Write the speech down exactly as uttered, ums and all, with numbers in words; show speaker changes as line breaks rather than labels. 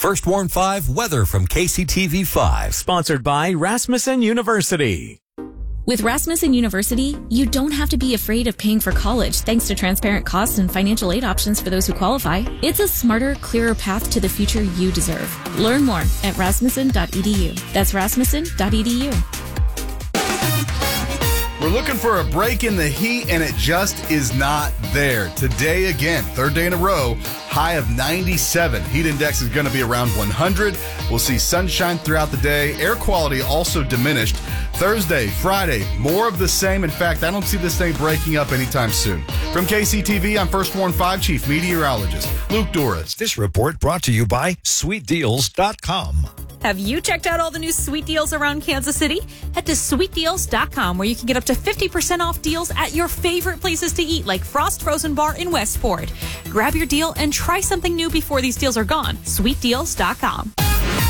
First Warn five weather from K C T V five.
Sponsored by Rasmussen University.
With Rasmussen University, you don't have to be afraid of paying for college thanks to transparent costs and financial aid options for those who qualify. It's a smarter, clearer path to the future you deserve. Learn more at rasmussen dot e d u. That's rasmussen dot e d u.
We're looking for a break in the heat, and it just is not there. Today again, third day in a row, high of ninety-seven. Heat index is going to be around one hundred. We'll see sunshine throughout the day. Air quality also diminished. Thursday, Friday, more of the same. In fact, I don't see this thing breaking up anytime soon. From K C T V, I'm First Warn five Chief Meteorologist Luke Doris.
This report brought to you by sweet deals dot com.
Have you checked out all the new sweet deals around Kansas City? Head to sweet deals dot com where you can get up to fifty percent off deals at your favorite places to eat like Frost Frozen Bar in Westport. Grab your deal and try something new before these deals are gone. sweet deals dot com.